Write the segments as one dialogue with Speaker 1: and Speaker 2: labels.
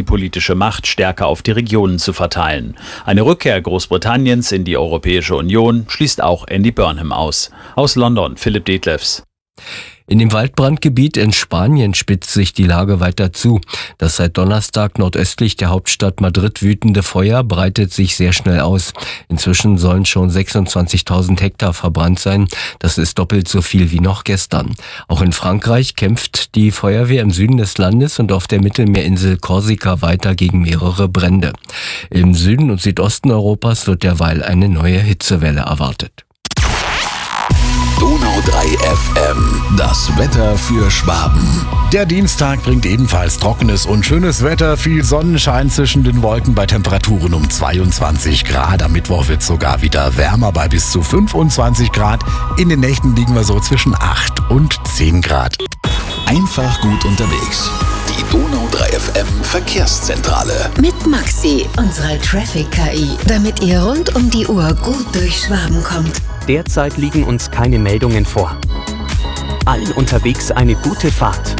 Speaker 1: die politische Macht stärker auf die Regionen zu verteilen. Eine Rückkehr Großbritanniens in die Europäische Union schließt auch Andy Burnham aus. Aus London, Philipp Detlefs.
Speaker 2: In dem Waldbrandgebiet in Spanien spitzt sich die Lage weiter zu. Das seit Donnerstag nordöstlich der Hauptstadt Madrid wütende Feuer breitet sich sehr schnell aus. Inzwischen sollen schon 26.000 Hektar verbrannt sein. Das ist doppelt so viel wie noch gestern. Auch in Frankreich kämpft die Feuerwehr im Süden des Landes und auf der Mittelmeerinsel Korsika weiter gegen mehrere Brände. Im Süden und Südosten Europas wird derweil eine neue Hitzewelle erwartet.
Speaker 3: Donau 3 FM, das Wetter für Schwaben.
Speaker 4: Der Dienstag bringt ebenfalls trockenes und schönes Wetter, viel Sonnenschein zwischen den Wolken bei Temperaturen um 22 Grad. Am Mittwoch wird es sogar wieder wärmer bei bis zu 25 Grad. In den Nächten liegen wir so zwischen 8 und 10 Grad.
Speaker 3: Einfach gut unterwegs. Die Donau 3 FM Verkehrszentrale.
Speaker 5: Mit Maxi, unserer Traffic-KI, damit ihr rund um die Uhr gut durch Schwaben kommt.
Speaker 6: Derzeit liegen uns keine Meldungen vor. Allen unterwegs eine gute Fahrt.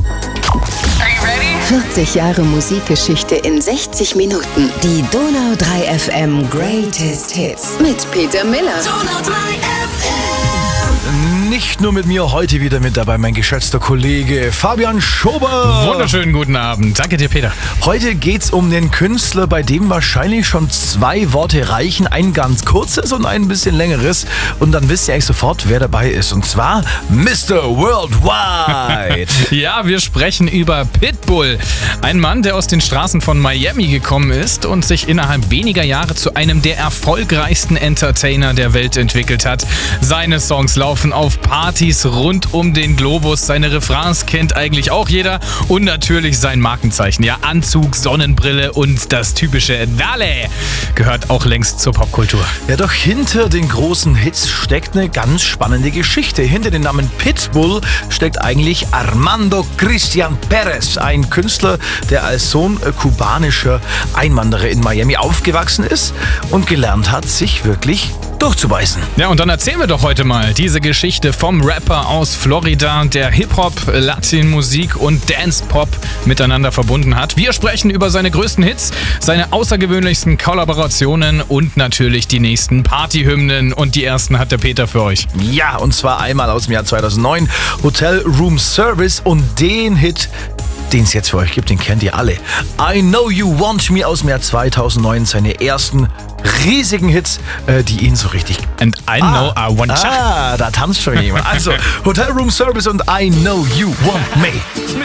Speaker 5: 40 Jahre Musikgeschichte in 60 Minuten. Die Donau 3 FM Greatest Hits mit Peter Miller. Donau 3 FM.
Speaker 4: Nicht nur mit mir, heute wieder mit dabei mein geschätzter Kollege Fabian Schober.
Speaker 7: Wunderschönen guten Abend. Danke dir, Peter.
Speaker 4: Heute geht's um den Künstler, bei dem wahrscheinlich schon 2 Worte reichen. Ein ganz kurzes und ein bisschen längeres. Und dann wisst ihr eigentlich sofort, wer dabei ist. Und zwar Mr. Worldwide.
Speaker 7: Ja, wir sprechen über Pitbull. Ein Mann, der aus den Straßen von Miami gekommen ist und sich innerhalb weniger Jahre zu einem der erfolgreichsten Entertainer der Welt entwickelt hat. Seine Songs laufen auf Partys rund um den Globus. Seine Refrains kennt eigentlich auch jeder. Und natürlich sein Markenzeichen. Ja, Anzug, Sonnenbrille und das typische Dale gehört auch längst zur Popkultur.
Speaker 4: Ja, doch hinter den großen Hits steckt eine ganz spannende Geschichte. Hinter dem Namen Pitbull steckt eigentlich Armando Cristian Perez, ein Künstler, der als Sohn kubanischer Einwanderer in Miami aufgewachsen ist und gelernt hat, sich wirklich durchzubeißen.
Speaker 7: Ja, und dann erzählen wir doch heute mal diese Geschichte vom Rapper aus Florida, der Hip-Hop, Latin-Musik und Dance-Pop miteinander verbunden hat. Wir sprechen über seine größten Hits, seine außergewöhnlichsten Kollaborationen und natürlich die nächsten Partyhymnen. Und die ersten hat der Peter für euch.
Speaker 4: Ja, und zwar einmal aus dem Jahr 2009, Hotel Room Service, und den Hit, den es jetzt für euch gibt, den kennt ihr alle. I Know You Want Me aus dem Jahr 2009, seine ersten riesigen Hits, die ihn so richtig...
Speaker 7: And I Know I Want You.
Speaker 4: Da tanzt schon jemand. Also, Hotel Room Service und I Know You Want Me.